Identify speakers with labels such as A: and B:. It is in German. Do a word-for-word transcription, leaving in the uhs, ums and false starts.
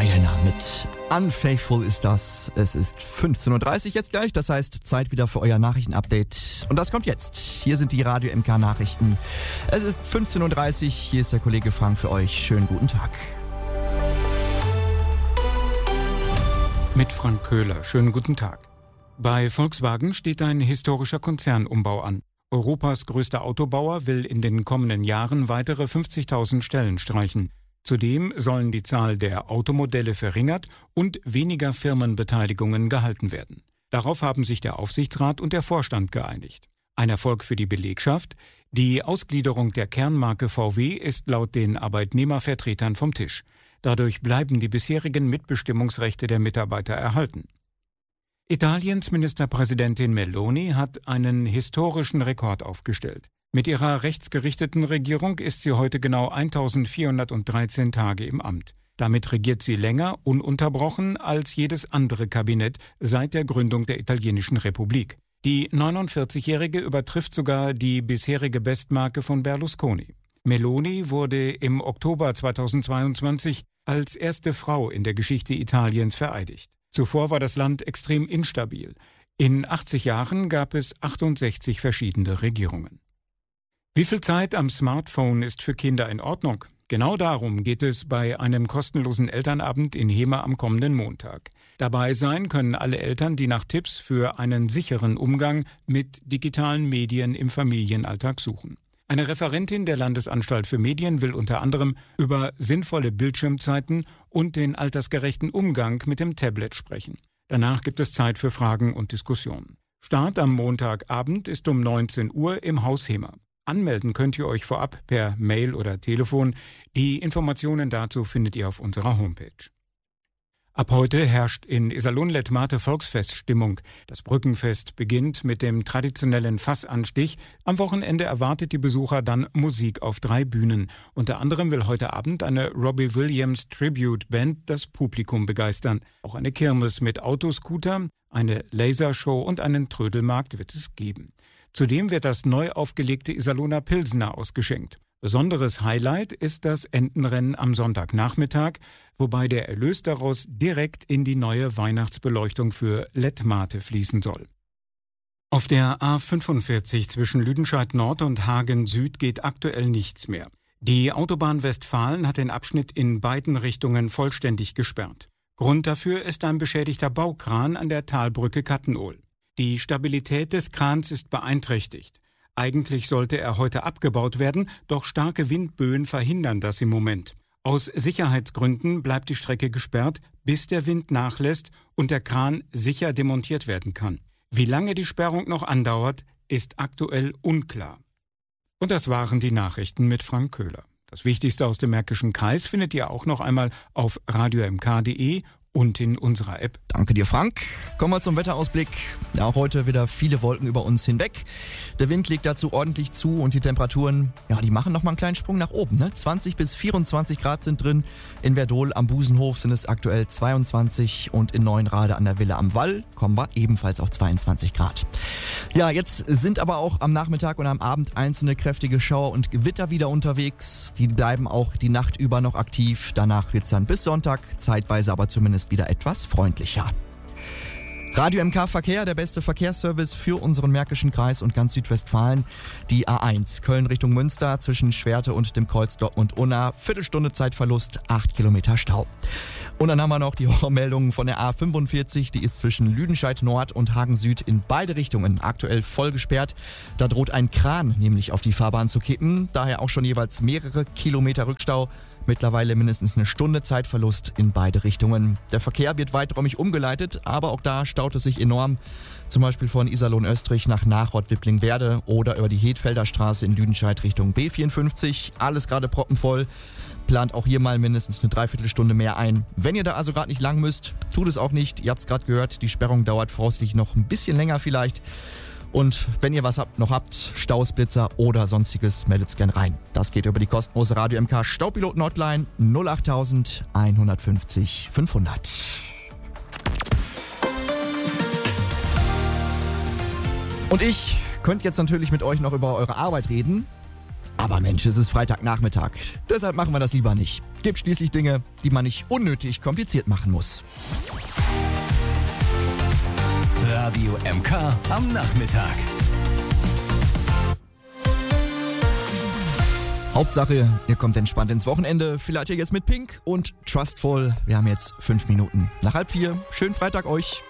A: Rihanna mit Unfaithful ist das. Es ist fünfzehn Uhr dreißig jetzt gleich, das heißt Zeit wieder für euer Nachrichtenupdate. Und das kommt jetzt. Hier sind die Radio M K Nachrichten. Es ist fünfzehn Uhr dreißig, hier ist der Kollege Frank für euch. Schönen guten Tag.
B: Mit Frank Köhler, schönen guten Tag. Bei Volkswagen steht ein historischer Konzernumbau an. Europas größter Autobauer will in den kommenden Jahren weitere fünfzigtausend Stellen streichen. Zudem sollen die Zahl der Automodelle verringert und weniger Firmenbeteiligungen gehalten werden. Darauf haben sich der Aufsichtsrat und der Vorstand geeinigt. Ein Erfolg für die Belegschaft. Die Ausgliederung der Kernmarke V W ist laut den Arbeitnehmervertretern vom Tisch. Dadurch bleiben die bisherigen Mitbestimmungsrechte der Mitarbeiter erhalten. Italiens Ministerpräsidentin Meloni hat einen historischen Rekord aufgestellt. Mit ihrer rechtsgerichteten Regierung ist sie heute genau eintausendvierhundertdreizehn Tage im Amt. Damit regiert sie länger, ununterbrochen, als jedes andere Kabinett seit der Gründung der italienischen Republik. Die neunundvierzigjährige übertrifft sogar die bisherige Bestmarke von Berlusconi. Meloni wurde im Oktober zweitausendzweiundzwanzig als erste Frau in der Geschichte Italiens vereidigt. Zuvor war das Land extrem instabil. In achtzig Jahren gab es achtundsechzig verschiedene Regierungen. Wie viel Zeit am Smartphone ist für Kinder in Ordnung? Genau darum geht es bei einem kostenlosen Elternabend in Hemer am kommenden Montag. Dabei sein können alle Eltern, die nach Tipps für einen sicheren Umgang mit digitalen Medien im Familienalltag suchen. Eine Referentin der Landesanstalt für Medien will unter anderem über sinnvolle Bildschirmzeiten und den altersgerechten Umgang mit dem Tablet sprechen. Danach gibt es Zeit für Fragen und Diskussionen. Start am Montagabend ist um neunzehn Uhr im Haus Hemer. Anmelden könnt ihr euch vorab per Mail oder Telefon. Die Informationen dazu findet ihr auf unserer Homepage. Ab heute herrscht in Iserlohn-Letmathe Volksfeststimmung. Das Brückenfest beginnt mit dem traditionellen Fassanstich. Am Wochenende erwartet die Besucher dann Musik auf drei Bühnen. Unter anderem will heute Abend eine Robbie Williams Tribute Band das Publikum begeistern. Auch eine Kirmes mit Autoscooter, eine Lasershow und einen Trödelmarkt wird es geben. Zudem wird das neu aufgelegte Iserlohner Pilsener ausgeschenkt. Besonderes Highlight ist das Entenrennen am Sonntagnachmittag, wobei der Erlös daraus direkt in die neue Weihnachtsbeleuchtung für Letmathe fließen soll. Auf der A fünfundvierzig zwischen Lüdenscheid Nord und Hagen Süd geht aktuell nichts mehr. Die Autobahn Westfalen hat den Abschnitt in beiden Richtungen vollständig gesperrt. Grund dafür ist ein beschädigter Baukran an der Talbrücke Kattenohl. Die Stabilität des Krans ist beeinträchtigt. Eigentlich sollte er heute abgebaut werden, doch starke Windböen verhindern das im Moment. Aus Sicherheitsgründen bleibt die Strecke gesperrt, bis der Wind nachlässt und der Kran sicher demontiert werden kann. Wie lange die Sperrung noch andauert, ist aktuell unklar. Und das waren die Nachrichten mit Frank Köhler. Das Wichtigste aus dem Märkischen Kreis findet ihr auch noch einmal auf radio m k punkt d e und in unserer App.
A: Danke dir, Frank. Kommen wir zum Wetterausblick. Ja, auch heute wieder viele Wolken über uns hinweg. Der Wind legt dazu ordentlich zu und die Temperaturen, ja, die machen nochmal einen kleinen Sprung nach oben. Ne? zwanzig bis vierundzwanzig Grad sind drin. In Verdol am Busenhof sind es aktuell zweiundzwanzig und in Neuenrade an der Villa am Wall kommen wir ebenfalls auf zweiundzwanzig Grad. Ja, jetzt sind aber auch am Nachmittag und am Abend einzelne kräftige Schauer und Gewitter wieder unterwegs. Die bleiben auch die Nacht über noch aktiv. Danach wird es dann bis Sonntag, zeitweise aber zumindest wieder etwas freundlicher. Radio M K Verkehr, der beste Verkehrsservice für unseren Märkischen Kreis und ganz Südwestfalen. Die A eins, Köln Richtung Münster, zwischen Schwerte und dem Kreuz Dortmund-Unna. Viertelstunde Zeitverlust, acht Kilometer Stau. Und dann haben wir noch die Horrormeldungen von der A fünfundvierzig. Die ist zwischen Lüdenscheid Nord und Hagen Süd in beide Richtungen aktuell voll gesperrt. Da droht ein Kran nämlich auf die Fahrbahn zu kippen. Daher auch schon jeweils mehrere Kilometer Rückstau. Mittlerweile mindestens eine Stunde Zeitverlust in beide Richtungen. Der Verkehr wird weiträumig umgeleitet, aber auch da staut es sich enorm. Zum Beispiel von Iserlohn-Österreich nach Nachrott-Wippling-Werde oder über die Hedfelder Straße in Lüdenscheid Richtung B vierundfünfzig. Alles gerade proppenvoll. Plant auch hier mal mindestens eine Dreiviertelstunde mehr ein. Wenn ihr da also gerade nicht lang müsst, tut es auch nicht. Ihr habt es gerade gehört, die Sperrung dauert voraussichtlich noch ein bisschen länger vielleicht. Und wenn ihr was habt, noch habt, Staus, Blitzer oder sonstiges, meldet's gern rein. Das geht über die kostenlose Radio M K Staupiloten-Hotline null acht eins fünf null fünf hundert. Und ich könnte jetzt natürlich mit euch noch über eure Arbeit reden. Aber Mensch, es ist Freitagnachmittag. Deshalb machen wir das lieber nicht. Gibt schließlich Dinge, die man nicht unnötig kompliziert machen muss.
C: Radio M K am Nachmittag.
A: Hauptsache, ihr kommt entspannt ins Wochenende. Vielleicht ihr jetzt mit Pink und Trustful. Wir haben jetzt fünf Minuten nach halb vier. Schönen Freitag euch.